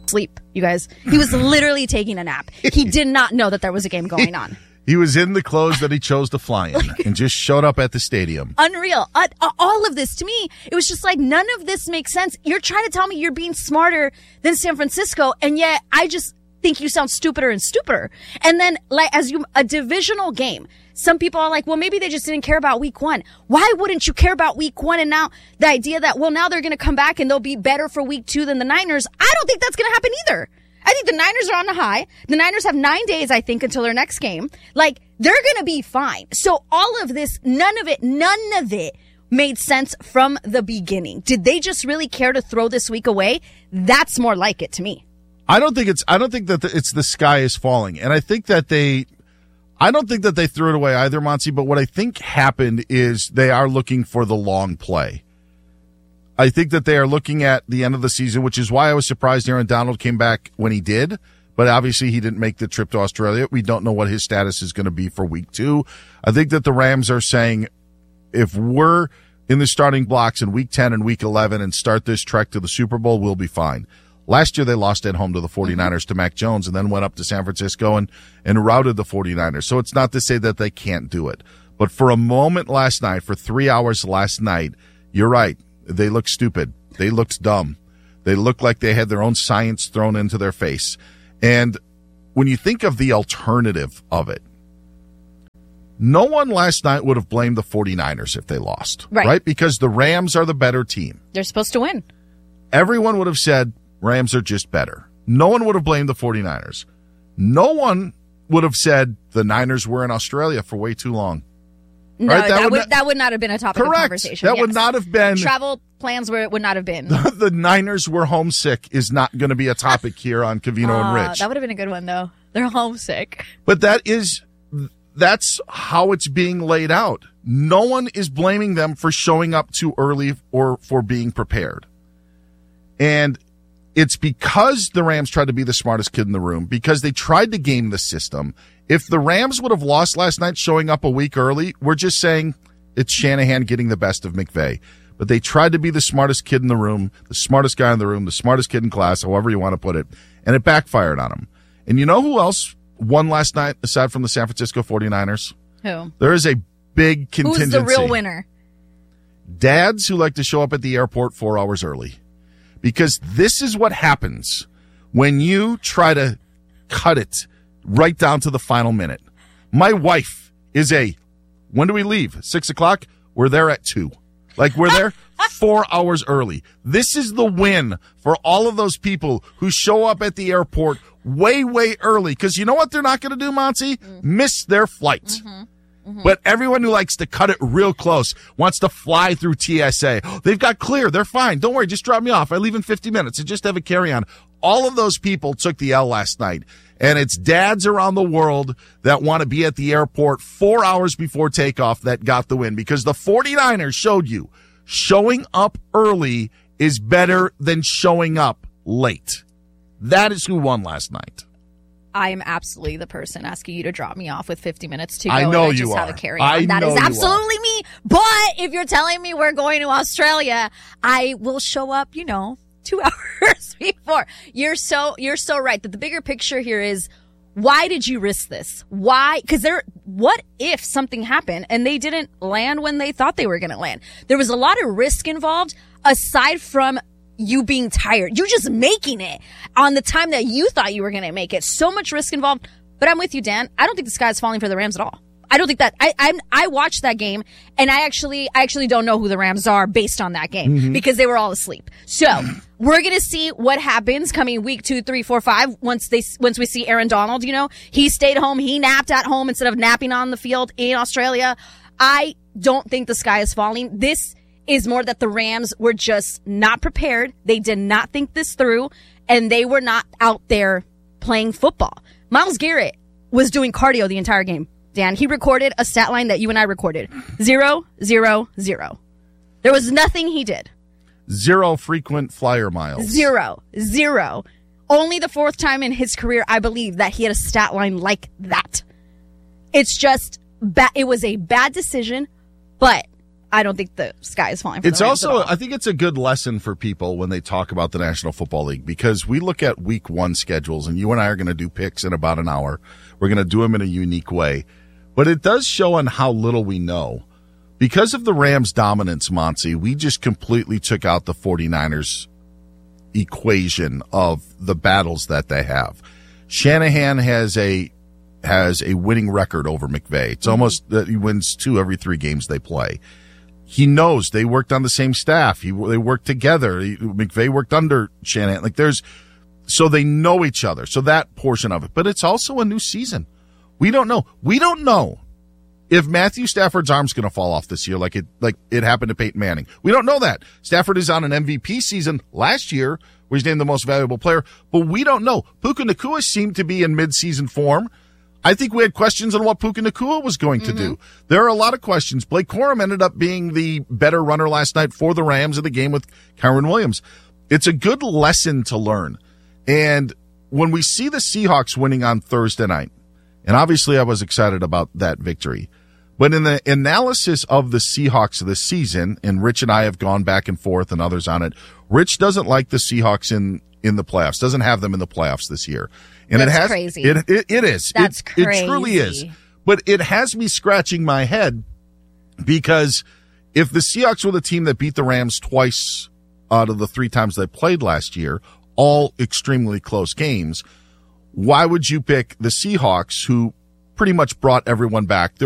sleep, you guys. He was literally taking a nap. He did not know that there was a game going on. He was in the clothes that he chose to fly in and just showed up at the stadium. Unreal. All of this, to me, it was just like, none of this makes sense. You're trying to tell me you're being smarter than San Francisco, and yet I just think you sound stupider and stupider. And then, like, a divisional game, some people are like, well, maybe they just didn't care about week 1. Why wouldn't you care about week 1? And now the idea that, well, now they're going to come back and they'll be better for week 2 than the Niners, I don't think that's going to happen either. I think the Niners are on the high. The Niners have 9 days, I think, until their next game. Like, they're going to be fine. So all of this, none of it made sense from the beginning. Did they just really care to throw this week away? That's more like it to me. I don't think that it's the sky is falling. And I don't think that they threw it away either, Monty, but what I think happened is they are looking for the long play. I think that they are looking at the end of the season, which is why I was surprised Aaron Donald came back when he did. But obviously he didn't make the trip to Australia. We don't know what his status is going to be for week 2. I think that the Rams are saying, if we're in the starting blocks in week 10 and week 11 and start this trek to the Super Bowl, we'll be fine. Last year they lost at home to the 49ers to Mac Jones and then went up to San Francisco and routed the 49ers. So it's not to say that they can't do it. But for a moment last night, for 3 hours last night, you're right. They looked stupid. They looked dumb. They looked like they had their own science thrown into their face. And when you think of the alternative of it, no one last night would have blamed the 49ers if they lost, right? Because the Rams are the better team. They're supposed to win. Everyone would have said Rams are just better. No one would have blamed the 49ers. No one would have said the Niners were in Australia for way too long. No, right? that would not have been a topic of conversation. That would not have been. Travel plans would not have been. The Niners were homesick is not going to be a topic here on Covino and Rich. That would have been a good one, though. They're homesick. But that's how it's being laid out. No one is blaming them for showing up too early or for being prepared. And it's because the Rams tried to be the smartest kid in the room, because they tried to game the system. If the Rams would have lost last night showing up a week early, we're just saying it's Shanahan getting the best of McVay. But they tried to be the smartest kid in the room, the smartest guy in the room, the smartest kid in class, however you want to put it, and it backfired on them. And you know who else won last night aside from the San Francisco 49ers? Who? There is a big contingency. Who's the real winner? Dads who like to show up at the airport 4 hours early. Because this is what happens when you try to cut it right down to the final minute. My wife is when do we leave? 6 o'clock? We're there at 2. Like, we're there 4 hours early. This is the win for all of those people who show up at the airport way, way early. Because you know what they're not going to do, Monty? Miss their flight. Mm-hmm. But everyone who likes to cut it real close wants to fly through TSA. They've got clear. They're fine. Don't worry. Just drop me off. I leave in 50 minutes and just have a carry-on. All of those people took the L last night. And it's dads around the world that want to be at the airport 4 hours before takeoff that got the win. Because the 49ers showed you showing up early is better than showing up late. That is who won last night. I am absolutely the person asking you to drop me off with 50 minutes to go. I know and you just are. Have a carry on. That is absolutely me. But if you're telling me we're going to Australia, I will show up, 2 hours before. You're so right that the bigger picture here is, why did you risk this? Why? Because what if something happened and they didn't land when they thought they were going to land? There was a lot of risk involved aside from you being tired. You just making it on the time that you thought you were going to make it. So much risk involved. But I'm with you, Dan. I don't think the sky is falling for the Rams at all. I don't think that. I watched that game, and I actually don't know who the Rams are based on that game because they were all asleep. So we're gonna see what happens coming week 2, 3, 4, 5. Once we see Aaron Donald, he stayed home, he napped at home instead of napping on the field in Australia. I don't think the sky is falling. This is more that the Rams were just not prepared. They did not think this through, and they were not out there playing football. Myles Garrett was doing cardio the entire game. Dan, he recorded a stat line that you and I recorded. 0, 0, 0. There was nothing he did. 0 frequent flyer miles. 0, 0. Only the 4th time in his career, I believe, that he had a stat line like that. It's just, it was a bad decision, but I don't think the sky is falling for It's the Rams also, at all. I think it's a good lesson for people when they talk about the National Football League, because we look at week 1 schedules, and you and I are going to do picks in about an hour. We're going to do them in a unique way. But it does show on how little we know. Because of the Rams' dominance, Monty, we just completely took out the 49ers equation of the battles that they have. Shanahan has a winning record over McVay. It's almost that he wins 2 every 3 games they play. He knows they worked on the same staff. They worked together. McVay worked under Shanahan. So they know each other. So that portion of it. But it's also a new season. We don't know. We don't know if Matthew Stafford's arm's going to fall off this year like it happened to Peyton Manning. We don't know that. Stafford is on an MVP season last year where he's named the most valuable player. But we don't know. Puka Nacua seemed to be in midseason form. I think we had questions on what Puka Nacua was going to do. There are a lot of questions. Blake Corum ended up being the better runner last night for the Rams in the game with Kyren Williams. It's a good lesson to learn. And when we see the Seahawks winning on Thursday night, and obviously I was excited about that victory, but in the analysis of the Seahawks this season, and Rich and I have gone back and forth and others on it, Rich doesn't like the Seahawks in the playoffs, doesn't have them in the playoffs this year. And That's crazy. It is. That's crazy. It truly is. But it has me scratching my head, because if the Seahawks were the team that beat the Rams twice out of the 3 times they played last year, all extremely close games, why would you pick the Seahawks, who pretty much brought everyone back?